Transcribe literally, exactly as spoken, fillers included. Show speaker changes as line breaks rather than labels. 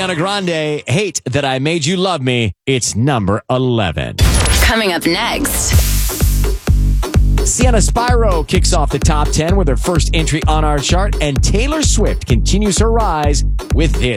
Ariana Grande, Hate That I Made You Love Me. It's number eleven.
Coming up next.
Sienna Spyro kicks off the top ten with her first entry on our chart, and Taylor Swift continues her rise with this.